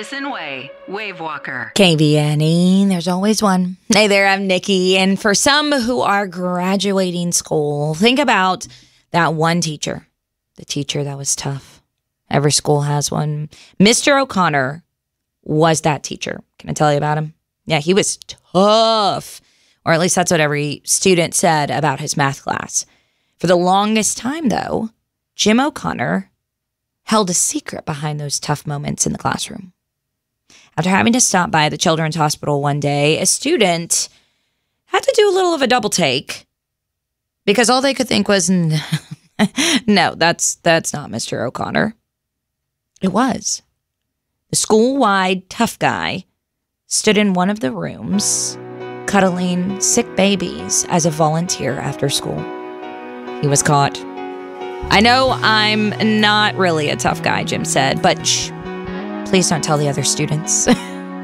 Madison Way, Wave Walker. KVNE, there's always one. Hey there, I'm Nikki. And for some who are graduating school, think about that one teacher, the teacher that was tough. Every school has one. Mr. O'Connor was that teacher. Can I tell you about him? Yeah, he was tough. Or at least that's what every student said about his math class. For the longest time, though, Jim O'Connor held a secret behind those tough moments in the classroom. After having to stop by the Children's Hospital one day, a student had to do a little of a double take because all they could think was, no, that's not Mr. O'Connor. It was. The school-wide tough guy stood in one of the rooms cuddling sick babies as a volunteer after school. He was caught. I know I'm not really a tough guy, Jim said, but shh, please don't tell the other students.